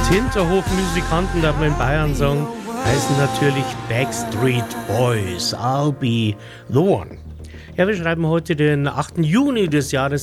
Hinterhofmusikanten, darf man in Bayern sagen, heißen natürlich Backstreet Boys. I'll be the one. Ja, wir schreiben heute den 8. Juni des Jahres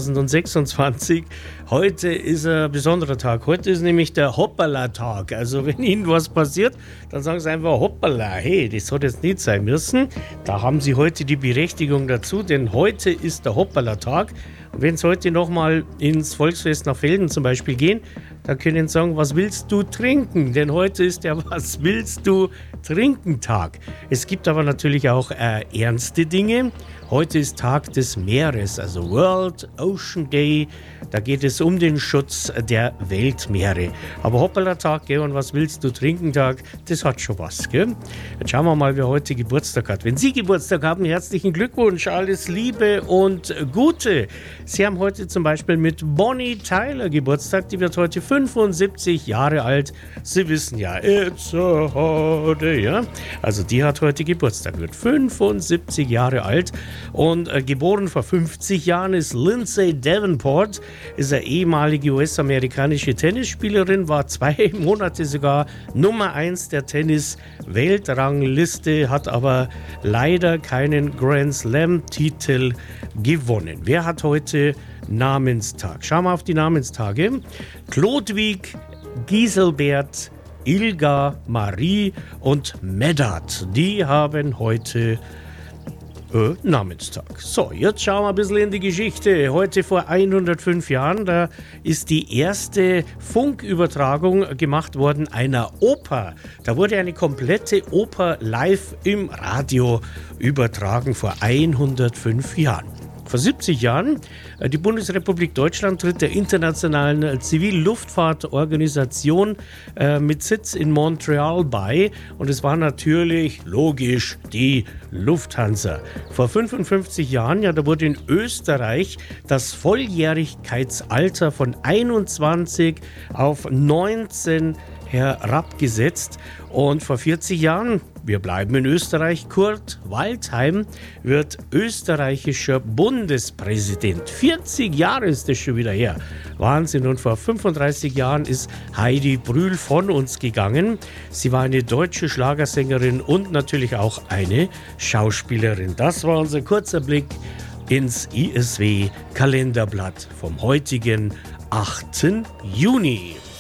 2026. Heute ist ein besonderer Tag. Heute ist nämlich der Hoppala-Tag. Also wenn Ihnen was passiert, dann sagen Sie einfach Hoppala. Hey, das hat jetzt nicht sein müssen. Da haben Sie heute die Berechtigung dazu, denn heute ist der Hoppala-Tag. Und wenn Sie heute nochmal ins Volksfest nach Velden zum Beispiel gehen, dann können Sie sagen, was willst du trinken? Denn heute ist der Was willst du trinken Tag. Es gibt aber natürlich auch ernste Dinge. Heute ist Tag des Meeres, also World Ocean Day. Da geht es um den Schutz der Weltmeere. Aber Hoppala-Tag, gell, und was willst du trinken Tag, das hat schon was, gell? Jetzt schauen wir mal, wer heute Geburtstag hat. Wenn Sie Geburtstag haben, herzlichen Glückwunsch, alles Liebe und Gute. Sie haben heute zum Beispiel mit Bonnie Tyler Geburtstag, die wird heute 75 Jahre alt. Sie wissen ja, it's a holiday, ja? Also die hat heute Geburtstag, wird 75 Jahre alt. Und geboren vor 50 Jahren ist Lindsay Davenport, ist eine ehemalige US-amerikanische Tennisspielerin, war 2 Monate sogar Nummer 1 der Tennis-Weltrangliste, hat aber leider keinen Grand Slam-Titel gewonnen. Wer hat heute Namenstag? Schauen wir auf die Namenstage. Chlodwig, Giselbert, Ilga, Marie und Medard, die haben heute Namenstag. So, jetzt schauen wir ein bisschen in die Geschichte. Heute vor 105 Jahren, da ist die erste Funkübertragung gemacht worden einer Oper. Da wurde eine komplette Oper live im Radio übertragen vor 105 Jahren. Vor 70 Jahren, die Bundesrepublik Deutschland tritt der internationalen Zivilluftfahrtorganisation mit Sitz in Montreal bei. Und es war natürlich logisch die Lufthansa. Vor 55 Jahren, ja, da wurde in Österreich das Volljährigkeitsalter von 21 auf 19 herabgesetzt. Und vor 40 Jahren, wir bleiben in Österreich, Kurt Waldheim wird österreichischer Bundespräsident. 40 Jahre ist das schon wieder her. Wahnsinn. Und vor 35 Jahren ist Heidi Brühl von uns gegangen. Sie war eine deutsche Schlagersängerin und natürlich auch eine Schauspielerin. Das war unser kurzer Blick ins ISW-Kalenderblatt vom heutigen 8. Juni.